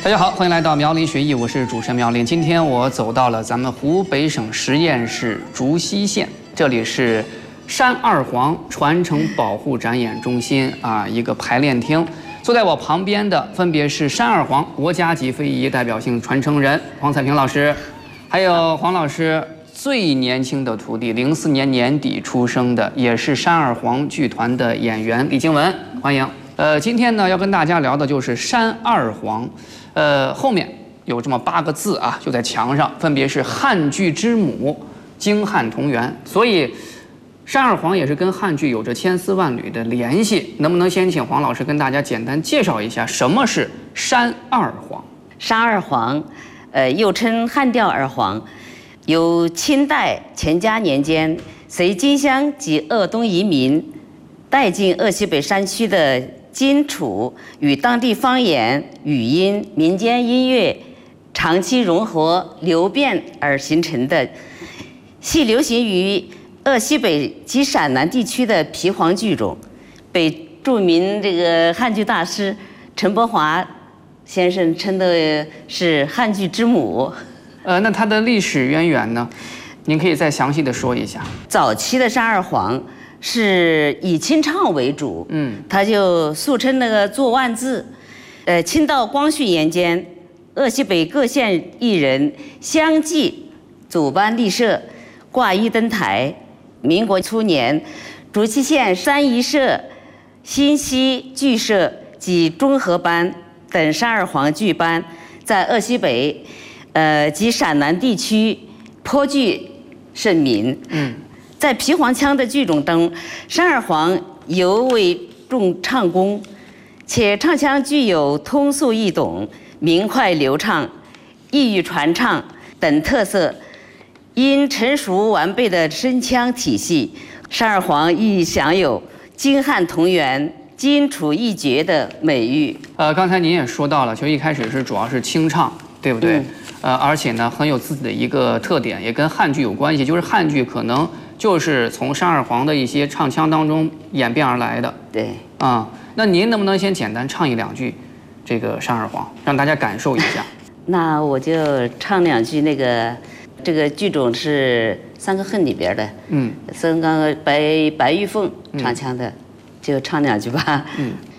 大家好，欢迎来到苗林学艺，我是主持人苗林。今天我走到了咱们湖北省十堰市竹溪县，这里是山二黄传承保护展演中心一个排练厅。坐在我旁边的分别是山二黄国家级非遗代表性传承人黄彩萍老师，还有黄老师最年轻的徒弟，04年年底出生的，也是山二黄剧团的演员李静文，欢迎。今天呢要跟大家聊的就是山二黄。后面有这么8个字啊，就在墙上，分别是汉剧之母，京汉同源。所以，山二黄也是跟汉剧有着千丝万缕的联系。能不能先请黄老师跟大家简单介绍一下什么是山二黄？ 山二黄，又称汉调二黄，由清代乾嘉年间随金乡及鄂东移民带进鄂西北山区的荆楚与当地方言、语音、民间音乐长期融合流变而形成的，系流行于鄂西北及陕南地区的皮黄剧种，被著名这个汉剧大师陈伯华先生称的是汉剧之母。 那它的历史渊源呢？您可以再详细的说一下。 早期的山二黄是以清唱为主，他就俗称那个做万字。清道光绪年间，鄂西北各县艺人相继组班立社，挂一登台。民国初年，竹溪县三仪社、新溪剧社及中和班等山二黄剧班在鄂西北，及陕南地区颇具盛名。在皮黄腔的剧种中，山二黄尤为重唱功，且唱腔具有通俗易懂、明快流畅、易于传唱等特色。因成熟完备的声腔体系，山二黄亦享有京汉同源、荆楚一绝的美誉。 刚才您也说到了，就一开始是主要是清唱，对不对？而且呢，很有自己的一个特点，也跟汉剧有关系，就是汉剧可能就是从山二黄的一些唱腔当中演变而来的。 对。 那您能不能先简单唱一两句这个山二黄，让大家感受一下？ 那我就唱2句那个。这个剧种是《三个恨》里边的，刚刚白玉凤唱腔的，就唱2句吧。